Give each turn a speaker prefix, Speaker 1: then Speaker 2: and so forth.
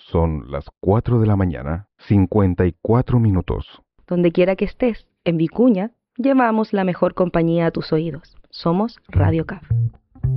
Speaker 1: Son las 4 de la mañana, 54 minutos.
Speaker 2: Donde quiera que estés, en Vicuña, llevamos la mejor compañía a tus oídos. Somos Radio CAF.